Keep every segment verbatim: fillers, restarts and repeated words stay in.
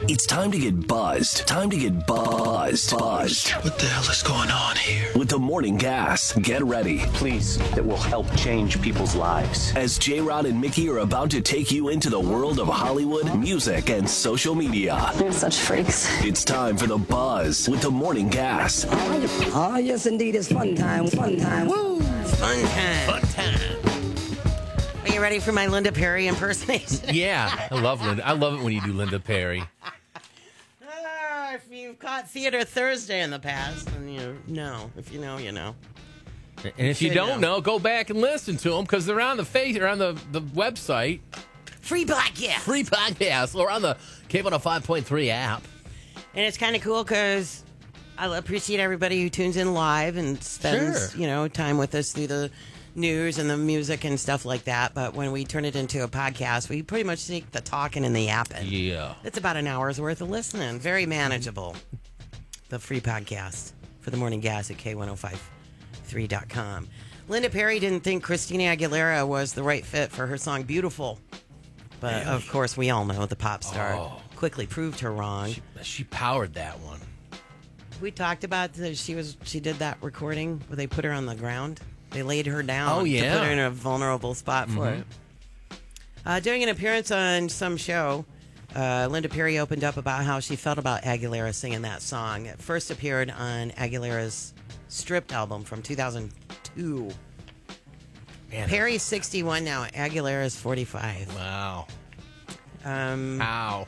It's time to get buzzed. Time to get buzzed. Buzzed. What the hell is going on here? With the Morning Gas. Get ready. Please, that will help change people's lives. As J-Rod and Mickey are about to take you into the world of Hollywood, music, and social media. They're such freaks. It's time for the buzz with the Morning Gas. Oh, yes, indeed. It's fun time. Fun time. Woo! Fun time. Fun time. Are you ready for my Linda Perry impersonation? Yeah, I love Linda. I love it when you do Linda Perry. Uh, if you've caught Theater Thursday in the past, then you know. If you know, you know. And if you Should don't know. know, go back and listen to them because they're on the face or on the, the website. Free podcast. Free podcast or on the K one oh five point three app. And it's kind of cool because I appreciate everybody who tunes in live and spends, Sure. you know, time with us through the news and the music and stuff like that. But when we turn it into a podcast, we pretty much take the talking and the yapping. Yeah. It's about an hour's worth of listening. Very manageable. The free podcast for the Morning Gas at K one oh five three dot com. Linda Perry didn't think Christina Aguilera was the right fit for her song Beautiful. But, Really? of course, we all know the pop star Oh. quickly proved her wrong. She, she powered that one. We talked about the, she was she did that recording where they put her on the ground. They laid her down Oh, yeah. to put her in a vulnerable spot for Mhm. it. Uh, during an appearance on some show, uh, Linda Perry opened up about how she felt about Aguilera singing that song. It first appeared on Aguilera's Stripped album from two thousand two. Man, Perry's sixty-one now. Aguilera's forty-five. Wow. Um, Ow.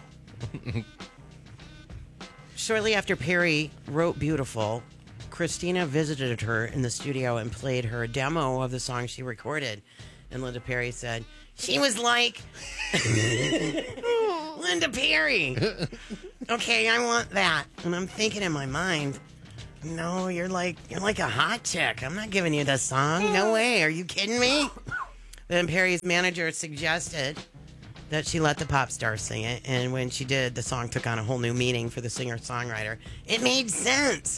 Shortly after Perry wrote Beautiful, Christina visited her in the studio and played her demo of the song she recorded. And Linda Perry said, she was like, Linda Perry. Okay, I want that. And I'm thinking in my mind, no, you're like you're like a hot chick. I'm not giving you this song. No way. Are you kidding me? Then Perry's manager suggested that she let the pop star sing it, and when she did, the song took on a whole new meaning for the singer-songwriter. It made sense.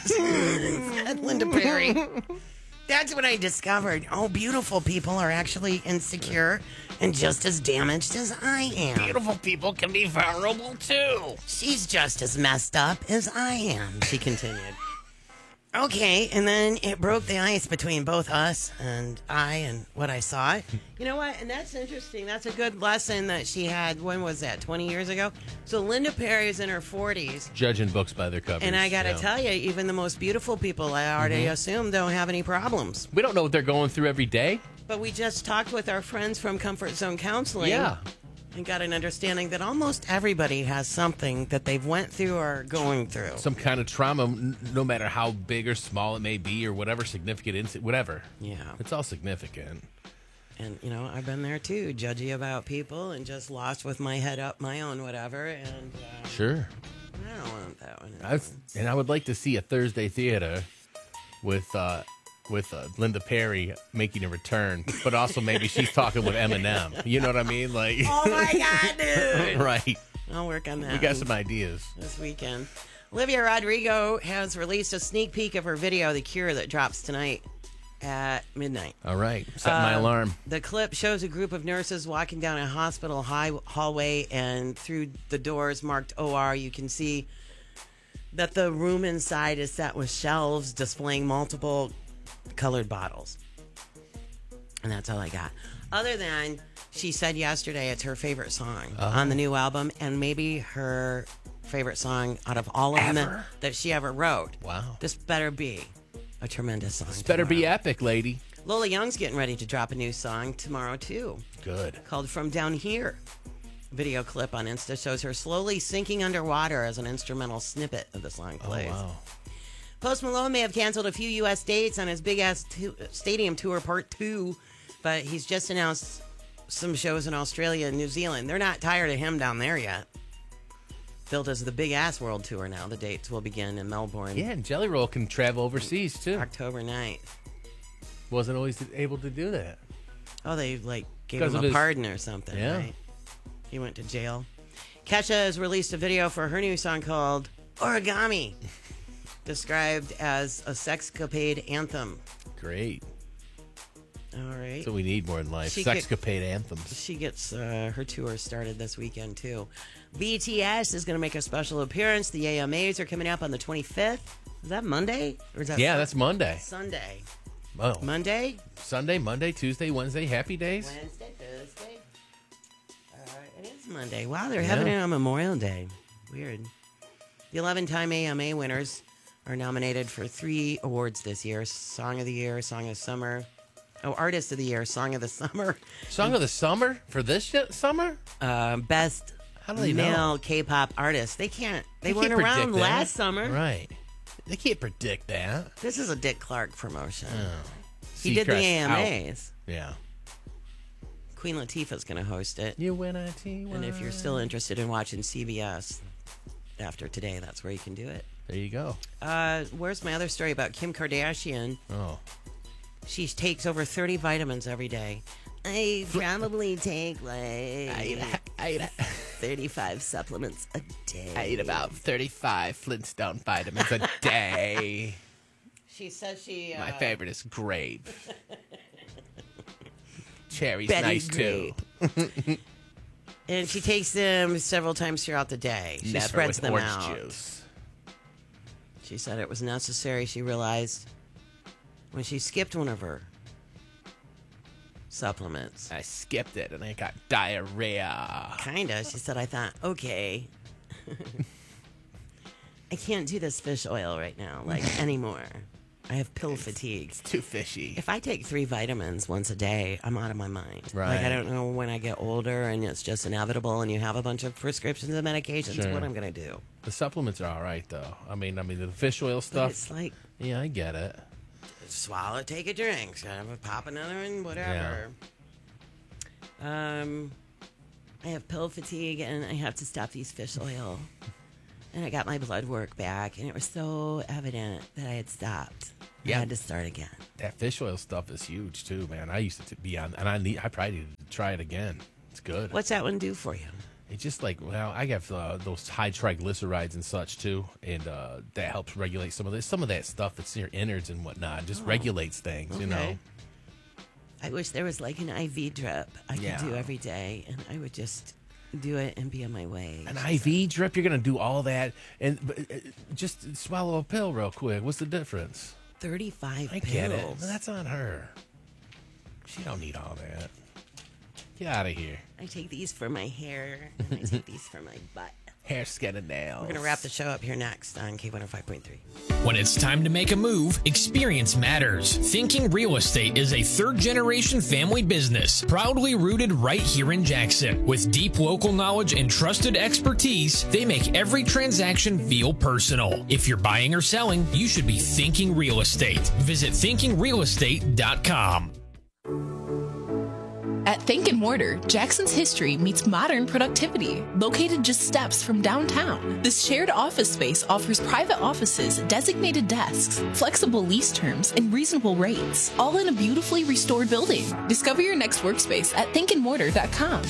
Said Linda Perry. That's what I discovered. Oh, beautiful people are actually insecure and just as damaged as I am. Beautiful people can be vulnerable too. She's just as messed up as I am, she continued. Okay, and then it broke the ice between both us and I and what I saw. You know what? And that's interesting. That's a good lesson that she had. When was that? twenty years ago? So Linda Perry's in her forties. Judging books by their covers. And I got to yeah. tell you, even the most beautiful people, I already Mhm. assume, don't have any problems. We don't know what they're going through every day. But we just talked with our friends from Comfort Zone Counseling. Yeah. And got an understanding that almost everybody has something that they've went through or are going through. Some kind of trauma, n- no matter how big or small it may be, or whatever significant incident, whatever. Yeah. It's all significant. And, you know, I've been there too, judgy about people and just lost with my head up my own whatever. And uh, Sure. I don't want that one. I've, and I would like to see a Thursday theater with uh, with uh, Linda Perry making a return, but also maybe she's talking with Eminem. You know what I mean? Like, Oh my God, dude. right. I'll work on that. We got one some ideas. this weekend. Olivia Rodrigo has released a sneak peek of her video, The Cure, that drops tonight at midnight. All right. Set my Uh, alarm. The clip shows a group of nurses walking down a hospital high hallway, and through the doors marked O R, you can see that the room inside is set with shelves displaying multiple colored bottles. And that's all I got. Other than she said yesterday it's her favorite song Oh. on the new album, and maybe her favorite song out of all of them Ever? that she ever wrote. Wow. This better be a tremendous song. This better be epic, lady. Lola Young's getting ready to drop a new song tomorrow, too, Good. called From Down Here. Video clip on Insta shows her slowly sinking underwater as an instrumental snippet of the song plays. Oh, wow. Post Malone may have canceled a few U S dates on his big-ass tu- stadium tour part two, but he's just announced some shows in Australia and New Zealand. They're not tired of him down there yet. Billed as the big-ass world tour now. The dates will begin in Melbourne Yeah, and Jelly Roll can travel overseas, too. October ninth. Wasn't always able to do that. Oh, they, like, gave Because him of a his- pardon or something, Yeah. right? He went to jail. Kesha has released a video for her new song called Origami, described as a sexcapade anthem. Great. All right. right? So we need more in life. She Sexcapade anthems. She gets uh, her tour started this weekend, too. B T S is going to make a special appearance. The A M As are coming up on the twenty-fifth. Is that Monday? Or is that Yeah, Sun- that's Monday. Sunday. Oh. Monday? Sunday, Monday, Tuesday, Wednesday, happy days. Wednesday, Thursday. Uh, it is Monday. Wow, they're having it on Memorial Day. Weird. The eleven-time A M A winners are nominated for three awards this year. Song of the Year, Song of the Summer. Oh, Artist of the Year, Song of the Summer. Song of the Summer for this shit summer? Uh, best How do they male know? K-pop artist. They can't. They, They weren't can't around predict that. last summer. Right. They can't predict that. This is a Dick Clark promotion. he Seacrest did the A M out. As. Yeah. Queen Latifah's going to host it. U N I T Y. And if you're still interested in watching C B S after today, that's where you can do it. There you go. Uh, where's my other story about Kim Kardashian? Oh. She takes over thirty vitamins every day. I probably take like I, I, thirty-five supplements a day. I eat about thirty-five Flintstone vitamins a day. She says she. Uh, My favorite is grape. Cherry's Betty nice too. Grape. And she takes them several times throughout the day. She Never spreads with them orange out. juice. She said it was necessary. She realized when she skipped one of her supplements. I skipped it and I got diarrhea. Kinda. She said, I thought, okay. I can't do this fish oil right now, like, anymore. I have pill fatigue. It's too fishy. If I take three vitamins once a day, I'm out of my mind. Like, Right. I don't know when I get older and it's just inevitable and you have a bunch of prescriptions and medications, Sure. what I'm going to do. The supplements are all right though. I mean, I mean the fish oil But stuff. it's like, Yeah, I get it. swallow, take a drink, kind of pop another and whatever. Um, I have pill fatigue and I have to stop these fish oil. And I got my blood work back, and it was so evident that I had stopped. Yeah. I had to start again. That fish oil stuff is huge too, man. I used to be on, and I need. I probably need to try it again. It's good. What's that one do for you? It's just like, well, I have uh, those high triglycerides and such too, and uh, that helps regulate some of this. Some of that stuff that's in your innards and whatnot just regulates things, you know. Okay. I wish there was like an I V drip I could Yeah. do every day, and I would just do it and be on my way. An I V drip, you're gonna do all that, and but, uh, just swallow a pill real quick. What's the difference? thirty-five I pills. get it. That's on her. She don't need all that. Get out of here. I take these for my hair, and I take these for my butt. Hair, skin, and nails. We're going to wrap the show up here next on K one oh five point three. When it's time to make a move, experience matters. Thinking Real Estate is a third-generation family business, proudly rooted right here in Jackson. With deep local knowledge and trusted expertise, they make every transaction feel personal. If you're buying or selling, you should be Thinking Real Estate. Visit thinking real estate dot com. At Think and Mortar, Jackson's history meets modern productivity. Located just steps from downtown, this shared office space offers private offices, designated desks, flexible lease terms, and reasonable rates, all in a beautifully restored building. Discover your next workspace at think and mortar dot com.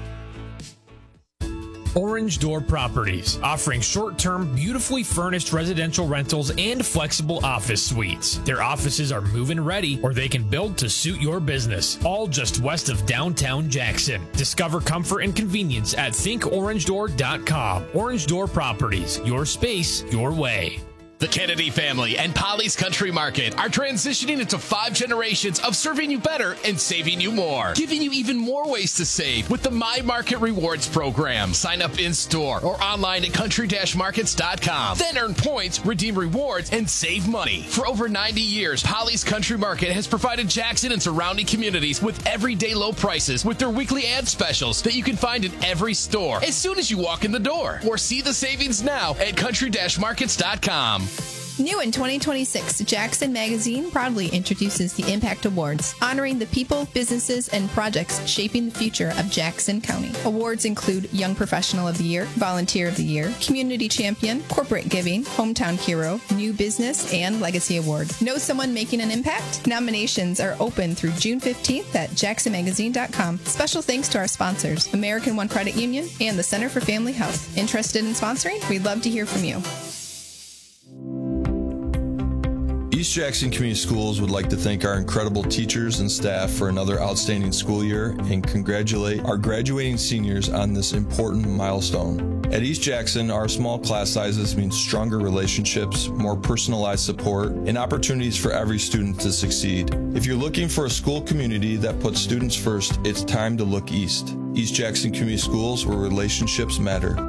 Orange Door Properties, offering short-term, beautifully furnished residential rentals and flexible office suites. Their offices are move-in ready, or they can build to suit your business. All just west of downtown Jackson. Discover comfort and convenience at think orange door dot com. Orange Door Properties, your space, your way. The Kennedy family and Polly's Country Market are transitioning into five generations of serving you better and saving you more, giving you even more ways to save with the My Market Rewards program. Sign up in store or online at country dash markets dot com. Then earn points, redeem rewards, and save money. For over ninety years, Polly's Country Market has provided Jackson and surrounding communities with everyday low prices with their weekly ad specials that you can find in every store as soon as you walk in the door. Or see the savings now at country dash markets dot com. New in twenty twenty-six, Jackson Magazine proudly introduces the Impact Awards, honoring the people, businesses, and projects shaping the future of Jackson County. Awards include Young Professional of the Year, Volunteer of the Year, Community Champion, Corporate Giving, Hometown Hero, New Business, and Legacy Award. Know someone making an impact? Nominations are open through June fifteenth at jackson magazine dot com. Special thanks to our sponsors, American One Credit Union and the Center for Family Health. Interested in sponsoring? We'd love to hear from you. East Jackson Community Schools would like to thank our incredible teachers and staff for another outstanding school year and congratulate our graduating seniors on this important milestone. At East Jackson, our small class sizes mean stronger relationships, more personalized support, and opportunities for every student to succeed. If you're looking for a school community that puts students first, it's time to look east. East Jackson Community Schools, where relationships matter.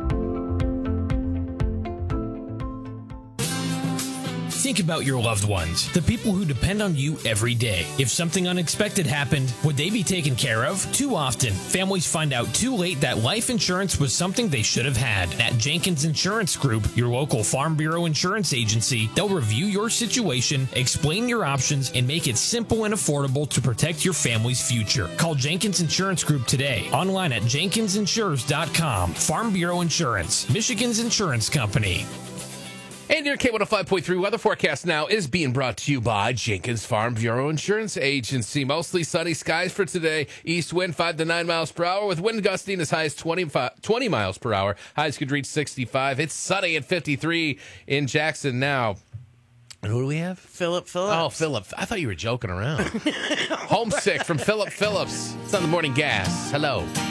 Think about your loved ones, the people who depend on you every day. If something unexpected happened, would they be taken care of? Too often, families find out too late that life insurance was something they should have had. At Jenkins Insurance Group, your local Farm Bureau insurance agency, they'll review your situation, explain your options, and make it simple and affordable to protect your family's future. Call Jenkins Insurance Group today, online at jenkins insures dot com. Farm Bureau Insurance, Michigan's insurance company. And your K one oh five point three weather forecast now is being brought to you by Jenkins Farm Bureau Insurance Agency. Mostly sunny skies for today. East wind five to nine miles per hour with wind gusting as high as twenty, twenty miles per hour. Highs could reach sixty-five. It's sunny at fifty-three in Jackson now. And who do we have? Philip Phillips. Oh, Philip. I thought you were joking around. Homesick from Philip Phillips. It's on the morning gas. Hello.